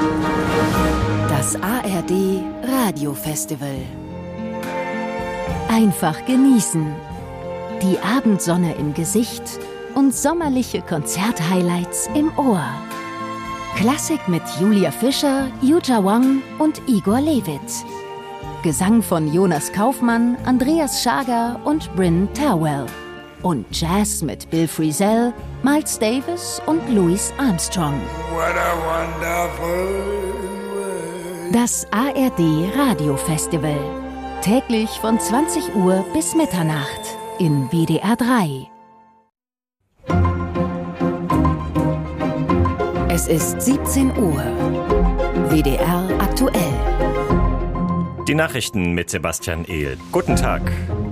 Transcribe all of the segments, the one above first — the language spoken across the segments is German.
Das ARD Radiofestival. Einfach genießen. Die Abendsonne im Gesicht und sommerliche Konzerthighlights im Ohr. Klassik mit Julia Fischer, Yuja Wang und Igor Levit. Gesang von Jonas Kaufmann, Andreas Schager und Bryn Terwell. Und Jazz mit Bill Frisell, Miles Davis und Louis Armstrong. What a wonderful world. Das ARD Radiofestival. Täglich von 20 Uhr bis Mitternacht in WDR 3. Es ist 17 Uhr. WDR aktuell. Die Nachrichten mit Sebastian Ehl. Guten Tag.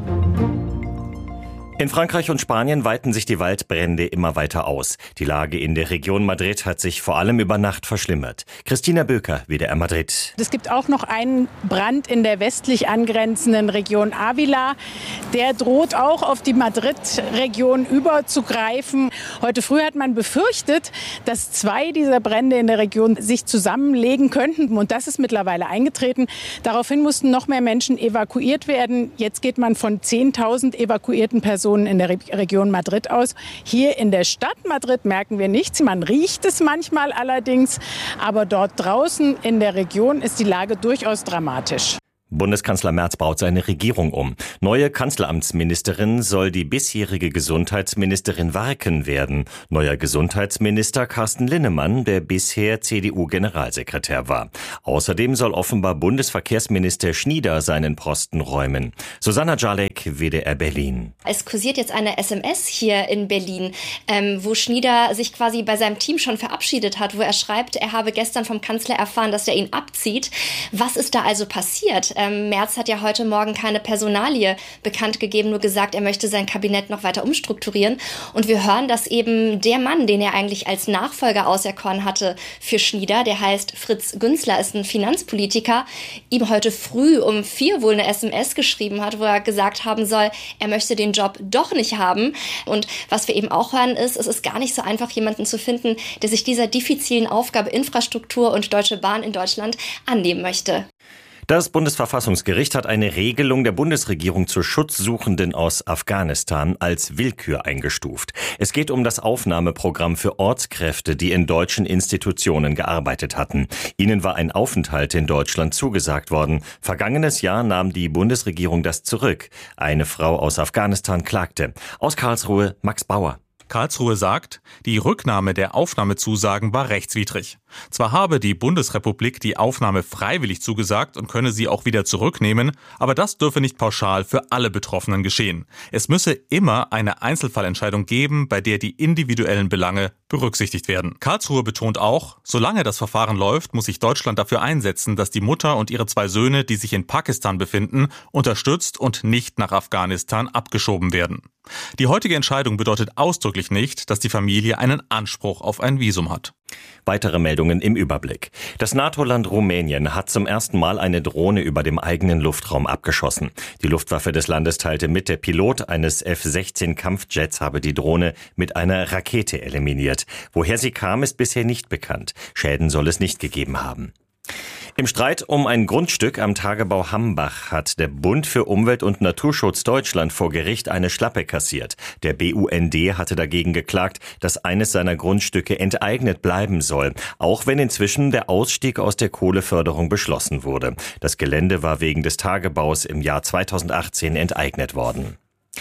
In Frankreich und Spanien weiten sich die Waldbrände immer weiter aus. Die Lage in der Region Madrid hat sich vor allem über Nacht verschlimmert. Christina Böker, WDR Madrid. Es gibt auch noch einen Brand in der westlich angrenzenden Region Ávila. Der droht auch auf die Madrid-Region überzugreifen. Heute früh hat man befürchtet, dass 2 dieser Brände in der Region sich zusammenlegen könnten. Und das ist mittlerweile eingetreten. Daraufhin mussten noch mehr Menschen evakuiert werden. Jetzt geht man von 10.000 evakuierten Personen in der Region Madrid aus. Hier in der Stadt Madrid merken wir nichts. Man riecht es manchmal allerdings. Aber dort draußen in der Region ist die Lage durchaus dramatisch. Bundeskanzler Merz baut seine Regierung um. Neue Kanzleramtsministerin soll die bisherige Gesundheitsministerin Warken werden. Neuer Gesundheitsminister Carsten Linnemann, der bisher CDU-Generalsekretär war. Außerdem soll offenbar Bundesverkehrsminister Schnieder seinen Posten räumen. Susanna Jalek, WDR Berlin. Es kursiert jetzt eine SMS hier in Berlin, wo Schnieder sich quasi bei seinem Team schon verabschiedet hat, wo er schreibt, er habe gestern vom Kanzler erfahren, dass er ihn abzieht. Was ist da also passiert? Merz hat ja heute Morgen keine Personalie bekannt gegeben, nur gesagt, er möchte sein Kabinett noch weiter umstrukturieren. Und wir hören, dass eben der Mann, den er eigentlich als Nachfolger auserkoren hatte für Schnieder, der heißt Fritz Günzler, ist ein Finanzpolitiker, ihm heute früh um 4 wohl eine SMS geschrieben hat, wo er gesagt haben soll, er möchte den Job doch nicht haben. Und was wir eben auch hören ist, es ist gar nicht so einfach, jemanden zu finden, der sich dieser diffizilen Aufgabe Infrastruktur und Deutsche Bahn in Deutschland annehmen möchte. Das Bundesverfassungsgericht hat eine Regelung der Bundesregierung zu Schutzsuchenden aus Afghanistan als Willkür eingestuft. Es geht um das Aufnahmeprogramm für Ortskräfte, die in deutschen Institutionen gearbeitet hatten. Ihnen war ein Aufenthalt in Deutschland zugesagt worden. Vergangenes Jahr nahm die Bundesregierung das zurück. Eine Frau aus Afghanistan klagte. Aus Karlsruhe, Max Bauer. Karlsruhe sagt, die Rücknahme der Aufnahmezusagen war rechtswidrig. Zwar habe die Bundesrepublik die Aufnahme freiwillig zugesagt und könne sie auch wieder zurücknehmen, aber das dürfe nicht pauschal für alle Betroffenen geschehen. Es müsse immer eine Einzelfallentscheidung geben, bei der die individuellen Belange berücksichtigt werden. Karlsruhe betont auch, solange das Verfahren läuft, muss sich Deutschland dafür einsetzen, dass die Mutter und ihre 2 Söhne, die sich in Pakistan befinden, unterstützt und nicht nach Afghanistan abgeschoben werden. Die heutige Entscheidung bedeutet ausdrücklich nicht, dass die Familie einen Anspruch auf ein Visum hat. Weitere Meldungen im Überblick. Das NATO-Land Rumänien hat zum ersten Mal eine Drohne über dem eigenen Luftraum abgeschossen. Die Luftwaffe des Landes teilte mit, der Pilot eines F-16 Kampfjets habe die Drohne mit einer Rakete eliminiert. Woher sie kam, ist bisher nicht bekannt. Schäden soll es nicht gegeben haben. Im Streit um ein Grundstück am Tagebau Hambach hat der Bund für Umwelt und Naturschutz Deutschland vor Gericht eine Schlappe kassiert. Der BUND hatte dagegen geklagt, dass eines seiner Grundstücke enteignet bleiben soll, auch wenn inzwischen der Ausstieg aus der Kohleförderung beschlossen wurde. Das Gelände war wegen des Tagebaus im Jahr 2018 enteignet worden.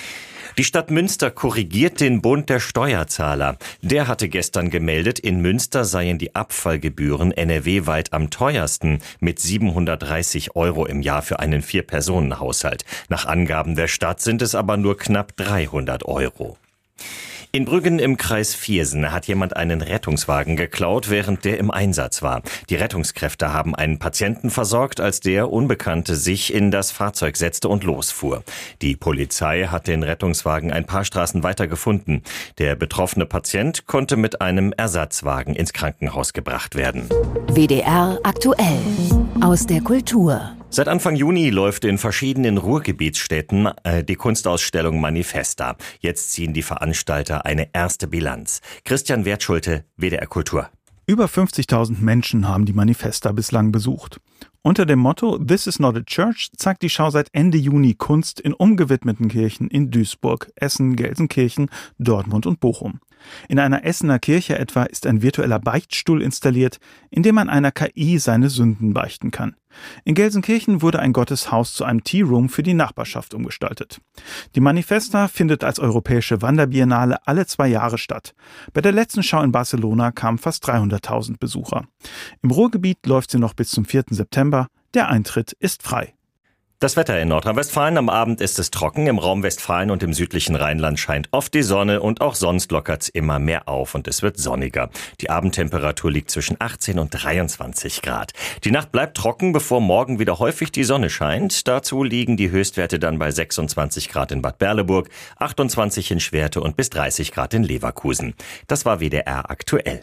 Die Stadt Münster korrigiert den Bund der Steuerzahler. Der hatte gestern gemeldet, in Münster seien die Abfallgebühren NRW-weit am teuersten mit 730 € im Jahr für einen 4-Personen-Haushalt. Nach Angaben der Stadt sind es aber nur knapp 300 €. In Brüggen im Kreis Viersen hat jemand einen Rettungswagen geklaut, während der im Einsatz war. Die Rettungskräfte haben einen Patienten versorgt, als der Unbekannte sich in das Fahrzeug setzte und losfuhr. Die Polizei hat den Rettungswagen ein paar Straßen weiter gefunden. Der betroffene Patient konnte mit einem Ersatzwagen ins Krankenhaus gebracht werden. WDR aktuell aus der Kultur. Seit Anfang Juni läuft in verschiedenen Ruhrgebietsstädten die Kunstausstellung Manifesta. Jetzt ziehen die Veranstalter eine erste Bilanz. Christian Wertschulte, WDR Kultur. Über 50.000 Menschen haben die Manifesta bislang besucht. Unter dem Motto "This is not a church" zeigt die Schau seit Ende Juni Kunst in umgewidmeten Kirchen in Duisburg, Essen, Gelsenkirchen, Dortmund und Bochum. In einer Essener Kirche etwa ist ein virtueller Beichtstuhl installiert, in dem man einer KI seine Sünden beichten kann. In Gelsenkirchen wurde ein Gotteshaus zu einem Tea-Room für die Nachbarschaft umgestaltet. Die Manifesta findet als europäische Wanderbiennale alle 2 Jahre statt. Bei der letzten Schau in Barcelona kamen fast 300.000 Besucher. Im Ruhrgebiet läuft sie noch bis zum 4. September. Der Eintritt ist frei. Das Wetter in Nordrhein-Westfalen: am Abend ist es trocken. Im Raum Westfalen und im südlichen Rheinland scheint oft die Sonne und auch sonst lockert's immer mehr auf und es wird sonniger. Die Abendtemperatur liegt zwischen 18 und 23 Grad. Die Nacht bleibt trocken, bevor morgen wieder häufig die Sonne scheint. Dazu liegen die Höchstwerte dann bei 26 Grad in Bad Berleburg, 28 in Schwerte und bis 30 Grad in Leverkusen. Das war WDR aktuell.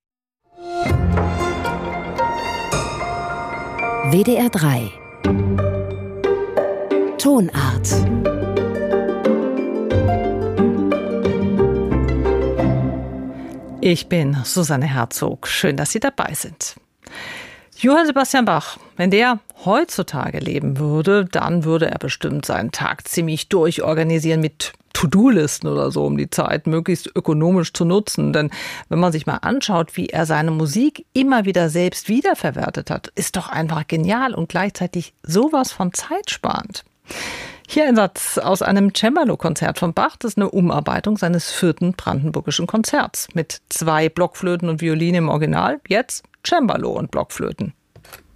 WDR 3 Tonart. Ich bin Susanne Herzog. Schön, dass Sie dabei sind. Johann Sebastian Bach, wenn der heutzutage leben würde, dann würde er bestimmt seinen Tag ziemlich durchorganisieren mit To-Do-Listen oder so, um die Zeit möglichst ökonomisch zu nutzen. Denn wenn man sich mal anschaut, wie er seine Musik immer wieder selbst wiederverwertet hat, ist doch einfach genial und gleichzeitig sowas von zeitsparend. Hier ein Satz aus einem Cembalo-Konzert von Bach. Das ist eine Umarbeitung seines 4. Brandenburgischen Konzerts mit 2 Blockflöten und Violine im Original, jetzt Cembalo und Blockflöten.